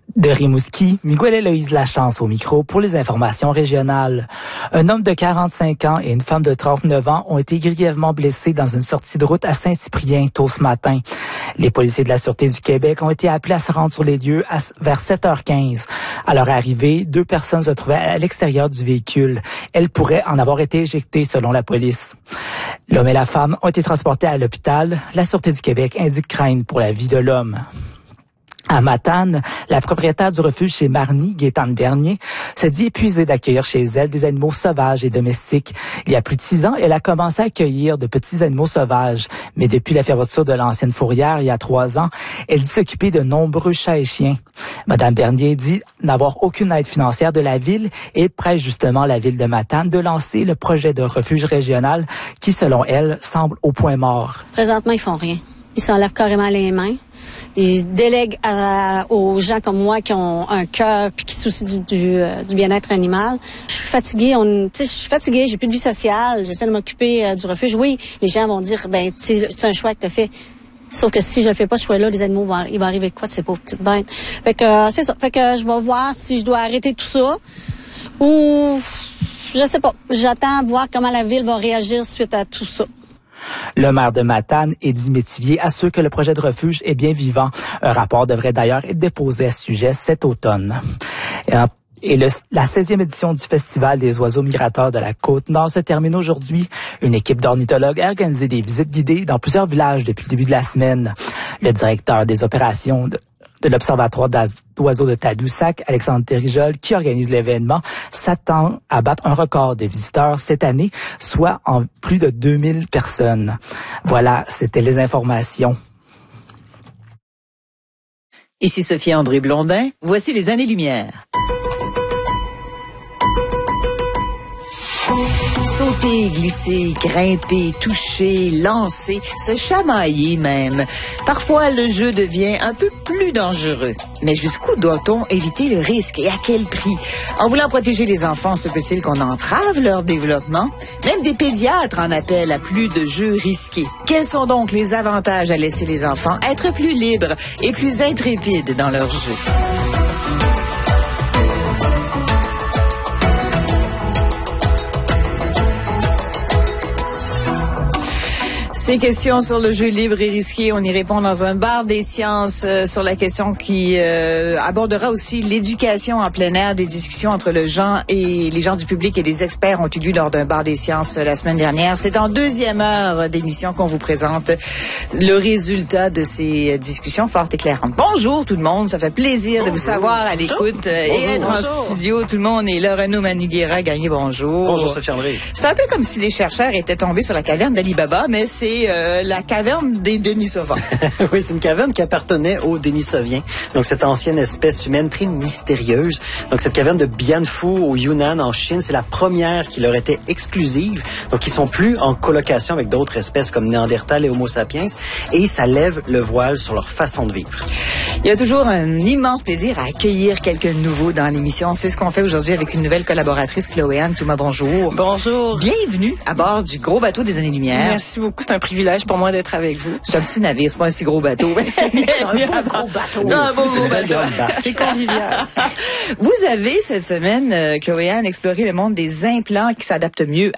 De Rimouski, Miguel Héloïse Lachance au micro pour les informations régionales. Un homme de 45 ans et une femme de 39 ans ont été grièvement blessés dans une sortie de route à Saint-Cyprien tôt ce matin. Les policiers de la Sûreté du Québec ont été appelés à se rendre sur les lieux vers 7h15. À leur arrivée, 2 personnes se trouvaient à l'extérieur du véhicule. Elles pourraient en avoir été éjectées selon la police. L'homme et la femme ont été transportés à l'hôpital. La Sûreté du Québec indique craindre pour la vie de l'homme. À Matane, la propriétaire du refuge chez Marny, Gaétane Bernier, se dit épuisée d'accueillir chez elle des animaux sauvages et domestiques. Il y a plus de 6 ans, elle a commencé à accueillir de petits animaux sauvages. Mais depuis la fermeture de l'ancienne fourrière, il y a 3 ans, elle dit s'occuper de nombreux chats et chiens. Madame Bernier dit n'avoir aucune aide financière de la ville et presse justement la ville de Matane de lancer le projet de refuge régional qui, selon elle, semble au point mort. Présentement, ils font rien. Ils s'enlèvent carrément les mains. Ils délèguent aux gens comme moi qui ont un cœur puis qui se soucient du bien-être animal. Je suis fatiguée, j'ai plus de vie sociale, j'essaie de m'occuper du refuge. Oui, les gens vont dire, c'est un choix que tu as fait. Sauf que si je le fais pas, ce choix-là, les animaux il va arriver quoi de ces pauvres petites bêtes? Fait que c'est ça. Fait que je vais voir si je dois arrêter tout ça ou je sais pas. J'attends voir comment la ville va réagir suite à tout ça. Le maire de Matane, Eddie Métivier, assure que le projet de refuge est bien vivant. Un rapport devrait d'ailleurs être déposé à ce sujet cet automne. Et la 16e édition du Festival des oiseaux migrateurs de la Côte-Nord se termine aujourd'hui. Une équipe d'ornithologues a organisé des visites guidées dans plusieurs villages depuis le début de la semaine. Le directeur des opérations de l'Observatoire d'oiseaux de Tadoussac, Alexandre Térijol, qui organise l'événement, s'attend à battre un record de visiteurs cette année, soit en plus de 2000 personnes. Voilà, c'était les informations. Ici Sophie-André Blondin, voici les années-lumière. Sauter, glisser, grimper, toucher, lancer, se chamailler même. Parfois, le jeu devient un peu plus dangereux. Mais jusqu'où doit-on éviter le risque et à quel prix? En voulant protéger les enfants, se peut-il qu'on entrave leur développement? Même des pédiatres en appellent à plus de jeux risqués. Quels sont donc les avantages à laisser les enfants être plus libres et plus intrépides dans leurs jeux? Ces questions sur le jeu libre et risqué, on y répond dans un bar des sciences sur la question qui abordera aussi l'éducation en plein air. Des discussions entre les gens du public et des experts ont eu lieu lors d'un bar des sciences la semaine dernière. C'est en 2e heure d'émission qu'on vous présente le résultat de ces discussions fort éclairantes. Bonjour tout le monde, ça fait plaisir de vous savoir à l'écoute et être en studio. Tout le monde est là. Renaud Maniguera, Gagné, bonjour. Bonjour Sophie-André. C'est un peu comme si les chercheurs étaient tombés sur la caverne d'Ali Baba, mais c'est la caverne des Denisovans. Oui, c'est une caverne qui appartenait aux Denisoviens. Donc, cette ancienne espèce humaine très mystérieuse. Donc, cette caverne de Bianfu au Yunnan, en Chine, c'est la première qui leur était exclusive. Donc, ils sont plus en colocation avec d'autres espèces comme Néandertal et Homo sapiens. Et ça lève le voile sur leur façon de vivre. Il y a toujours un immense plaisir à accueillir quelqu'un de nouveau dans l'émission. C'est ce qu'on fait aujourd'hui avec une nouvelle collaboratrice, Chloé-Anne Touma. Bonjour. Bonjour. Bienvenue à bord du gros bateau des années-lumière. Merci beaucoup. C'est un privilège pour moi d'être avec vous. C'est un petit navire, c'est pas un si gros bateau. un beau gros bateau. Non, un beau gros bateau. C'est convivial. Vous avez, cette semaine, Chloé-Anne, exploré le monde des implants qui s'adaptent mieux